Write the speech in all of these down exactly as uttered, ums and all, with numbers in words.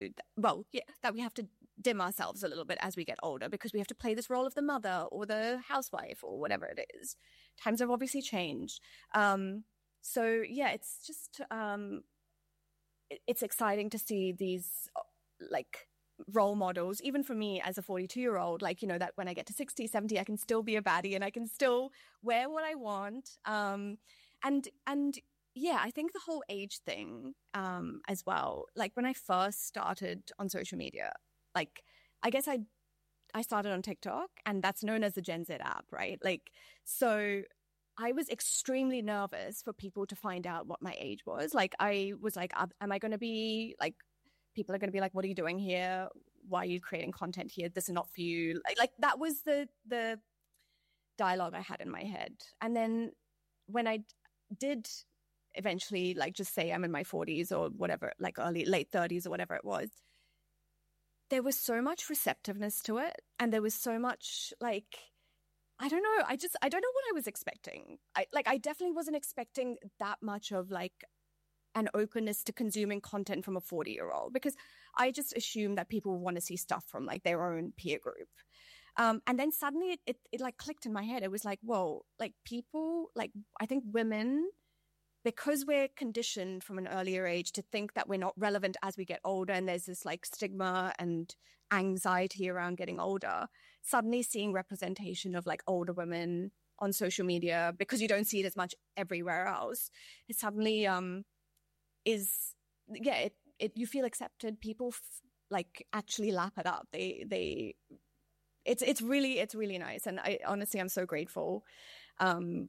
well, yeah, that we have to dim ourselves a little bit as we get older because we have to play this role of the mother or the housewife or whatever it is. Times have obviously changed. Um, so yeah, it's just, um, it, it's exciting to see these like role models, even for me as a forty-two year old, like, you know, that when I get to sixty, seventy, I can still be a baddie and I can still wear what I want. Um, and, and, yeah, I think the whole age thing um, as well. Like when I first started on social media, like I guess I I started on TikTok, and that's known as the Gen Z app, right? Like, so I was extremely nervous for people to find out what my age was. Like I was like, am I going to be like, people are going to be like, what are you doing here? Why are you creating content here? This is not for you. Like, like that was the the dialogue I had in my head. And then when I did eventually like just say I'm in my forties or whatever, like early late thirties or whatever it was, there was so much receptiveness to it, and there was so much like, I don't know, I just I don't know what I was expecting. I like I definitely wasn't expecting that much of like an openness to consuming content from a forty year old, because I just assumed that people want to see stuff from like their own peer group. Um, and then suddenly it, it it like clicked in my head. It was like, whoa, like people, like I think women, because we're conditioned from an earlier age to think that we're not relevant as we get older, and there's this like stigma and anxiety around getting older, suddenly seeing representation of like older women on social media, because you don't see it as much everywhere else, it suddenly um is, yeah, it, it you feel accepted. People f- like actually lap it up. They, they, it's, it's really, it's really nice. And I honestly, I'm so grateful um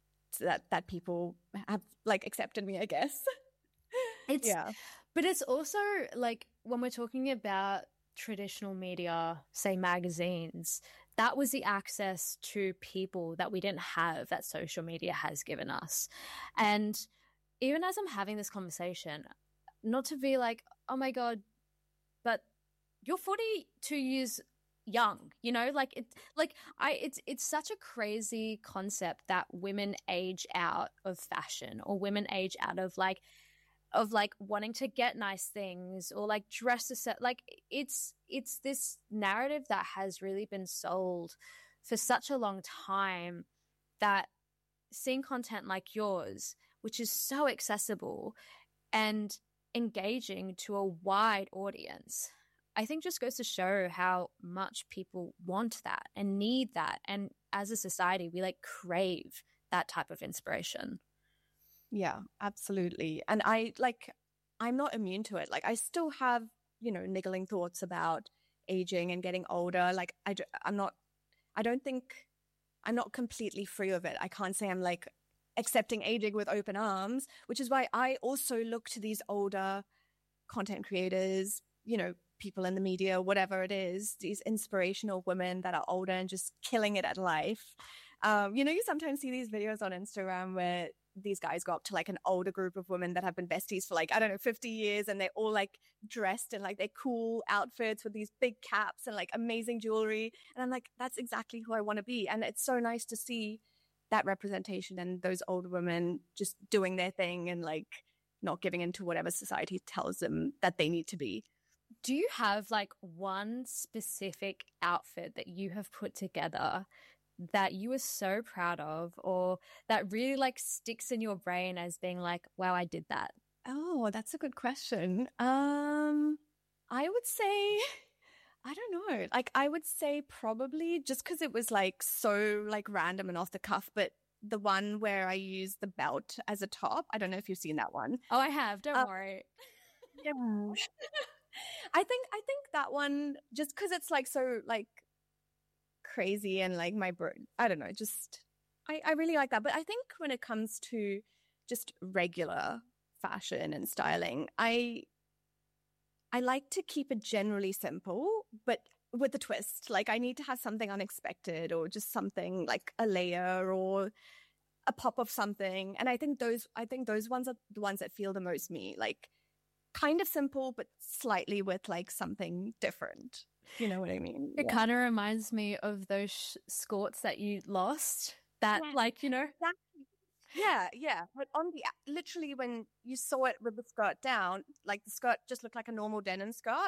that that people have like accepted me, I guess. It's yeah. But it's also like when we're talking about traditional media, say magazines, that was the access to people that we didn't have that social media has given us. And even as I'm having this conversation, not to be like, oh my God, but you're forty-two years young, you know, like it, like I, it's, it's such a crazy concept that women age out of fashion, or women age out of like, of like wanting to get nice things or like dress a set. Like it's, it's this narrative that has really been sold for such a long time, that seeing content like yours, which is so accessible and engaging to a wide audience, I think just goes to show how much people want that and need that. And as a society, we like crave that type of inspiration. Yeah, absolutely. And I like, I'm not immune to it. Like I still have, you know, niggling thoughts about aging and getting older. Like I, I'm not, I don't think I'm not completely free of it. I can't say I'm like accepting aging with open arms, which is why I also look to these older content creators, you know, people in the media, whatever it is, these inspirational women that are older and just killing it at life. Um, you know, you sometimes see these videos on Instagram where these guys go up to like an older group of women that have been besties for like, I don't know, fifty years, and they're all like dressed in like their cool outfits with these big caps and like amazing jewelry. And I'm like, that's exactly who I want to be. And it's so nice to see that representation and those older women just doing their thing and like not giving into whatever society tells them that they need to be. Do you have like one specific outfit that you have put together that you are so proud of, or that really like sticks in your brain as being like, wow, I did that? Oh, that's a good question. Um, I would say, I don't know. Like, I would say probably just because it was like so like random and off the cuff, but the one where I used the belt as a top. I don't know if you've seen that one. Oh, I have. Don't um, worry. Yeah. I think I think that one, just because it's like so like crazy and like my bro, I don't know, just I, I really like that. But I think when it comes to just regular fashion and styling, I I like to keep it generally simple, but with a twist. Like I need to have something unexpected, or just something like a layer or a pop of something. And I think those I think those ones are the ones that feel the most me. Like kind of simple, but slightly with like something different. You know what I mean? It yeah. kind of reminds me of those sh- skirts that you lost. That yeah. like, you know. Exactly. Yeah, yeah. But on the, literally when you saw it with the skirt down, like the skirt just looked like a normal denim skirt.